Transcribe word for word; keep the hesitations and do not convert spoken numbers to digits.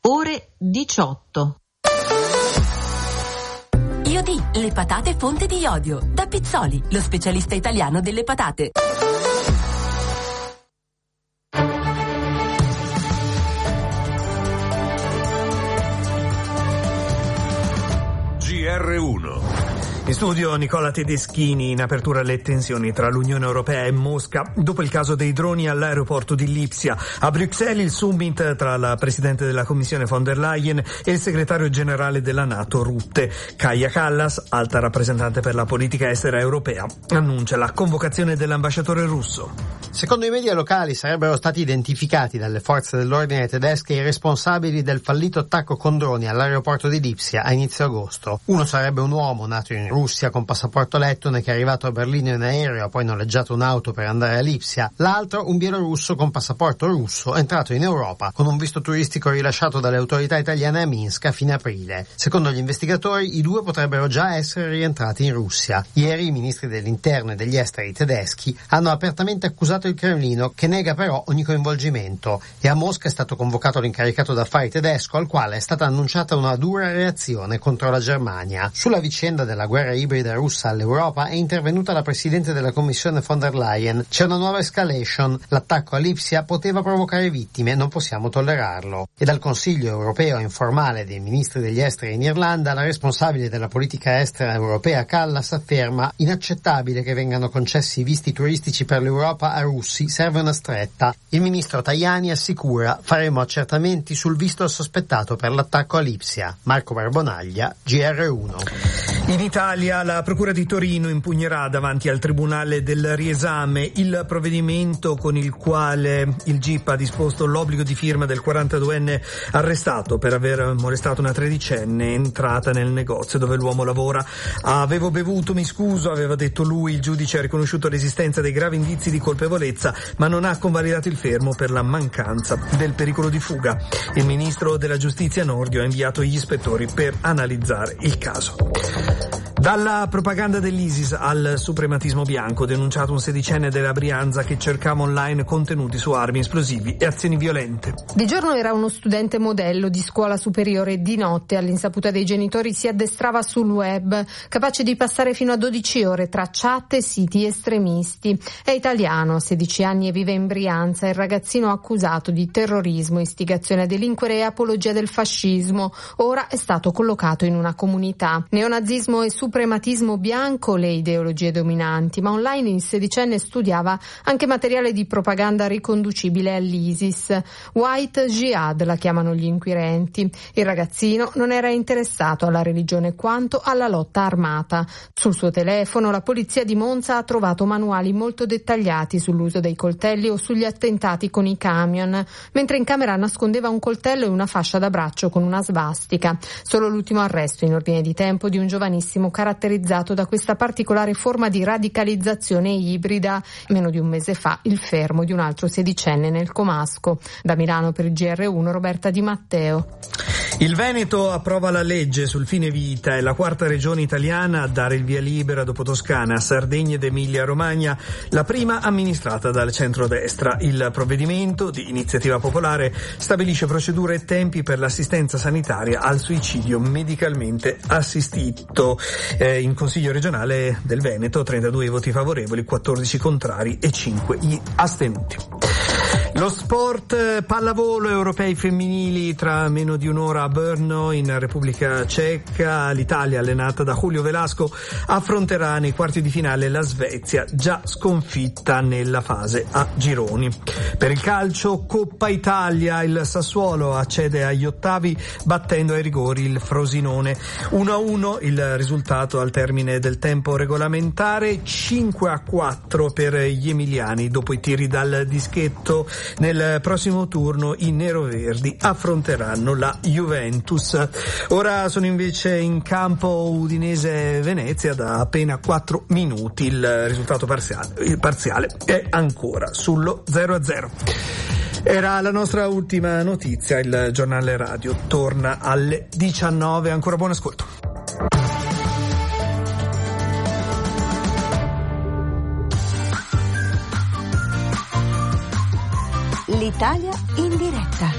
ore diciotto. Iodi, le patate fonte di iodio. Da Pizzoli, lo specialista italiano delle patate. G R uno. In studio Nicola Tedeschini. In apertura le tensioni tra l'Unione Europea e Mosca dopo il caso dei droni all'aeroporto di Lipsia. A Bruxelles il summit tra la Presidente della Commissione von der Leyen e il segretario generale della NATO Rutte. Kaja Kallas, alta rappresentante per la politica estera europea, annuncia la convocazione dell'ambasciatore russo. Secondo i media locali sarebbero stati identificati dalle forze dell'ordine tedesche i responsabili del fallito attacco con droni all'aeroporto di Lipsia a inizio agosto. Uno sarebbe un uomo nato in Russia con passaporto lettone che è arrivato a Berlino in aereo, ha poi noleggiato un'auto per andare a Lipsia. L'altro un bielorusso con passaporto russo entrato in Europa con un visto turistico rilasciato dalle autorità italiane a Minsk a fine aprile. Secondo gli investigatori i due potrebbero già essere rientrati in Russia. Ieri i ministri dell'interno e degli esteri tedeschi hanno apertamente accusato il Cremlino, che nega però ogni coinvolgimento, e a Mosca è stato convocato l'incaricato d'affari tedesco, al quale è stata annunciata una dura reazione contro la Germania. Sulla vicenda della guerra ibrida russa all'Europa è intervenuta la Presidente della Commissione von der Leyen. C'è una nuova escalation, l'attacco a Lipsia poteva provocare vittime, non possiamo tollerarlo. E dal Consiglio europeo informale dei ministri degli esteri in Irlanda, la responsabile della politica estera europea Kallas afferma: inaccettabile che vengano concessi visti turistici per l'Europa a russi, serve una stretta. Il ministro Tajani assicura: faremo accertamenti sul visto al sospettato per l'attacco a Lipsia. Marco Barbonaglia, G R uno. In Italia la Procura di Torino impugnerà davanti al Tribunale del Riesame il provvedimento con il quale il G I P ha disposto l'obbligo di firma del quarantaduenne arrestato per aver molestato una tredicenne entrata nel negozio dove l'uomo lavora. Avevo bevuto, mi scuso, aveva detto lui. Il giudice ha riconosciuto l'esistenza dei gravi indizi di colpevolezza, ma non ha convalidato il fermo per la mancanza del pericolo di fuga. Il ministro della Giustizia Nordio ha inviato gli ispettori per analizzare il caso. Dalla propaganda dell'ISIS al suprematismo bianco, denunciato un sedicenne della Brianza che cercava online contenuti su armi, esplosivi e azioni violente. Di giorno era uno studente modello di scuola superiore e di notte, all'insaputa dei genitori, si addestrava sul web, capace di passare fino a dodici ore tra chat e siti estremisti. È italiano, ha sedici anni e vive in Brianza. Il ragazzino accusato di terrorismo, istigazione a delinquere e apologia del fascismo. Ora è stato collocato in una comunità. Neonazismo e suprematismo bianco le ideologie dominanti, ma online il sedicenne studiava anche materiale di propaganda riconducibile all'ISIS. White Jihad la chiamano gli inquirenti. Il ragazzino non era interessato alla religione quanto alla lotta armata. Sul suo telefono la polizia di Monza ha trovato manuali molto dettagliati sull'uso dei coltelli o sugli attentati con i camion, mentre in camera nascondeva un coltello e una fascia da braccio con una svastica. Solo l'ultimo arresto in ordine di tempo di un giovanissimo caratterizzato da questa particolare forma di radicalizzazione ibrida. Meno di un mese fa il fermo di un altro sedicenne nel Comasco. Da Milano per il G R uno Roberta Di Matteo. Il Veneto approva la legge sul fine vita, è la quarta regione italiana a dare il via libera dopo Toscana, Sardegna ed Emilia Romagna, la prima amministrata dal centrodestra. Il provvedimento di iniziativa popolare stabilisce procedure e tempi per l'assistenza sanitaria al suicidio medicalmente assistito. Eh, in Consiglio regionale del Veneto trentadue voti favorevoli, quattordici contrari e cinque gli astenuti. Lo sport, pallavolo, europei femminili tra meno di un'ora a Brno in Repubblica Ceca. L'Italia, allenata da Julio Velasco, affronterà nei quarti di finale la Svezia, già sconfitta nella fase a gironi. Per il calcio, Coppa Italia, il Sassuolo accede agli ottavi battendo ai rigori il Frosinone. uno a uno il risultato al termine del tempo regolamentare, cinque a quattro per gli emiliani dopo i tiri dal dischetto. Nel prossimo turno i neroverdi affronteranno la Juventus. Ora sono invece in campo Udinese-Venezia da appena quattro minuti. Il risultato parziale, il parziale è ancora sullo zero a zero. Era la nostra ultima notizia. Il giornale radio torna alle diciannove. Ancora buon ascolto. L'Italia in diretta.